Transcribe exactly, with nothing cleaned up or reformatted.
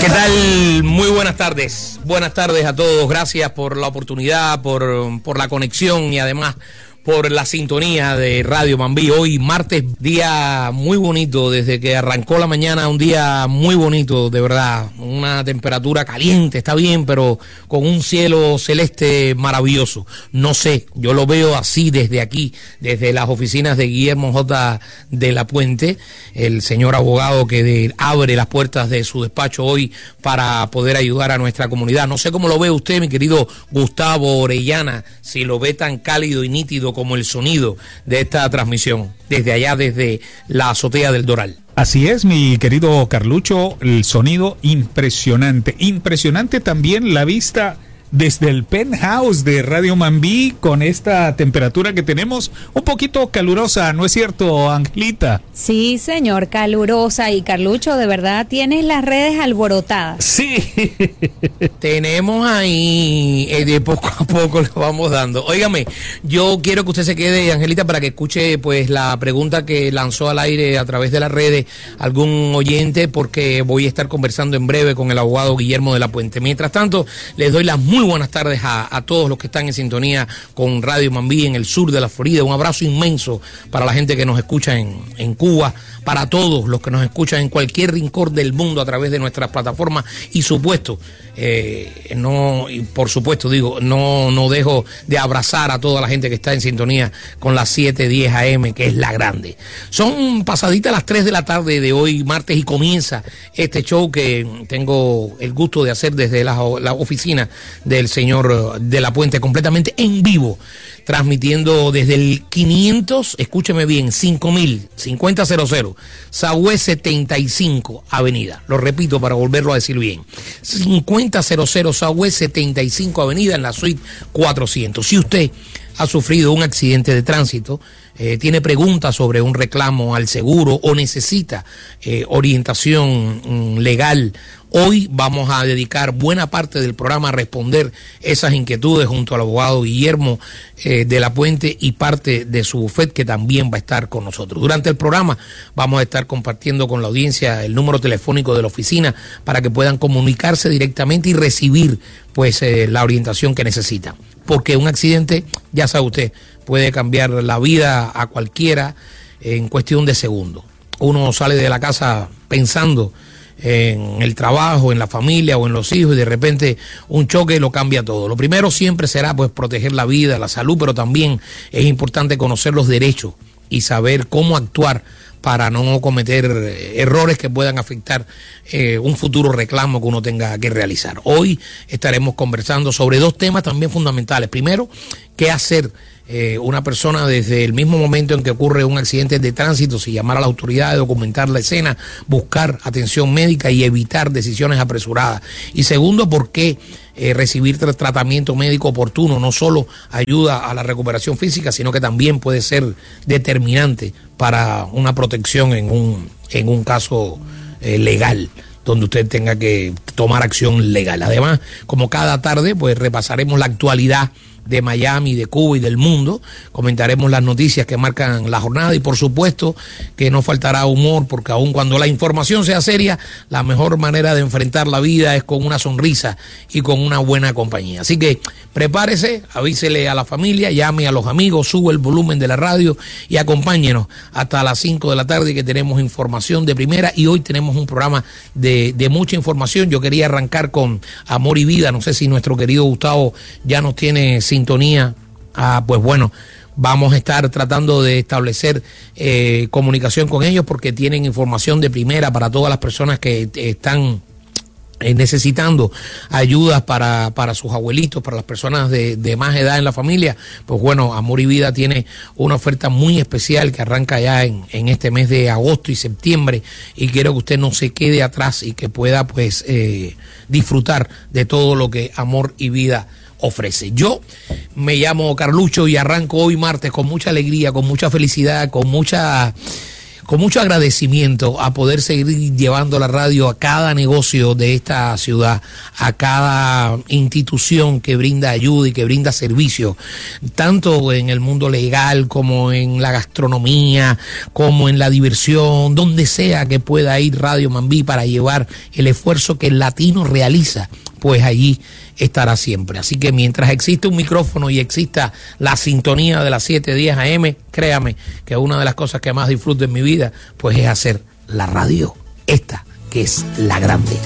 ¿Qué tal? Muy buenas tardes. Buenas tardes a todos. Gracias por la oportunidad, por, por la conexión y además por la sintonía de Radio Mambí. Hoy martes, día muy bonito, desde que arrancó la mañana, un día muy bonito, de verdad. Una temperatura caliente, está bien, pero con un cielo celeste maravilloso. No sé, yo lo veo así desde aquí, desde las oficinas de Guillermo J. de la Puente, el señor abogado que de, abre las puertas de su despacho hoy para poder ayudar a nuestra comunidad. No sé cómo lo ve usted, mi querido Gustavo Orellana, si lo ve tan cálido y nítido como el sonido de esta transmisión, desde allá, desde la azotea del Doral. Así es, mi querido Carlucho, el sonido impresionante. Impresionante también la vista desde el penthouse de Radio Mambí, con esta temperatura que tenemos, un poquito calurosa, ¿no es cierto, Angelita? Sí, señor, calurosa. Y Carlucho, de verdad, tienes las redes alborotadas. Sí. Tenemos ahí, eh, de poco a poco le vamos dando. Óigame, yo quiero que usted se quede, Angelita, para que escuche pues la pregunta que lanzó al aire a través de las redes algún oyente, porque voy a estar conversando en breve con el abogado Guillermo de la Puente. Mientras tanto, les doy las muy buenas tardes a, a todos los que están en sintonía con Radio Mambí en el sur de la Florida. Un abrazo inmenso para la gente que nos escucha en, en Cuba, para todos los que nos escuchan en cualquier rincón del mundo a través de nuestras plataformas y supuesto, eh, no, y por supuesto digo, no, no dejo de abrazar a toda la gente que está en sintonía con las siete diez A M, que es la grande. Son pasaditas las tres de la tarde de hoy martes y comienza este show que tengo el gusto de hacer desde la, la oficina del señor de la Puente, completamente en vivo, transmitiendo desde el quinientos, escúcheme bien, cinco mil, cincuenta cero, Sahué setenta y cinco Avenida. Lo repito para volverlo a decir bien. cincuenta cero Sahué setenta y cinco Avenida, en la suite cuatrocientos. Si usted ha sufrido un accidente de tránsito, eh, tiene preguntas sobre un reclamo al seguro o necesita eh, orientación mm, legal, hoy vamos a dedicar buena parte del programa a responder esas inquietudes junto al abogado Guillermo eh, de la Puente y parte de su bufete, que también va a estar con nosotros. Durante el programa vamos a estar compartiendo con la audiencia el número telefónico de la oficina para que puedan comunicarse directamente y recibir pues eh, la orientación que necesitan. Porque un accidente, ya sabe usted, puede cambiar la vida a cualquiera en cuestión de segundos. Uno sale de la casa pensando en el trabajo, en la familia o en los hijos, y de repente un choque lo cambia todo. Lo primero siempre será pues proteger la vida, la salud, pero también es importante conocer los derechos y saber cómo actuar para no cometer errores que puedan afectar eh, un futuro reclamo que uno tenga que realizar. Hoy estaremos conversando sobre dos temas también fundamentales. Primero, qué hacer eh, una persona desde el mismo momento en que ocurre un accidente de tránsito, si llamar a la autoridad, documentar la escena, buscar atención médica y evitar decisiones apresuradas. Y segundo, por qué Eh, recibir tra tratamiento médico oportuno no solo ayuda a la recuperación física, sino que también puede ser determinante para una protección en un, en un caso eh, legal, donde usted tenga que tomar acción legal. Además, como cada tarde, pues repasaremos la actualidad de Miami, de Cuba y del mundo, comentaremos las noticias que marcan la jornada y por supuesto que no faltará humor, porque aun cuando la información sea seria, la mejor manera de enfrentar la vida es con una sonrisa y con una buena compañía. Así que prepárese, avísele a la familia, llame a los amigos, sube el volumen de la radio y acompáñenos hasta las cinco de la tarde, que tenemos información de primera y hoy tenemos un programa de, de mucha información. Yo quería arrancar con Amor y Vida, no sé si nuestro querido Gustavo ya nos tiene sintonía. Ah, pues bueno, vamos a estar tratando de establecer eh, comunicación con ellos, porque tienen información de primera para todas las personas que están eh, necesitando ayudas para, para sus abuelitos, para las personas de, de más edad en la familia. Pues bueno, Amor y Vida tiene una oferta muy especial que arranca ya en, en este mes de agosto y septiembre, y quiero que usted no se quede atrás y que pueda pues eh, disfrutar de todo lo que Amor y Vida ofrece. Yo me llamo Carlucho y arranco hoy martes con mucha alegría, con mucha felicidad, con mucha con mucho agradecimiento a poder seguir llevando la radio a cada negocio de esta ciudad, a cada institución que brinda ayuda y que brinda servicio, tanto en el mundo legal como en la gastronomía, como en la diversión, donde sea que pueda ir Radio Mambí para llevar el esfuerzo que el latino realiza, pues allí estará siempre. Así que mientras existe un micrófono y exista la sintonía de las siete diez A M, créame que una de las cosas que más disfruto en mi vida, pues es hacer la radio, esta que es la grande.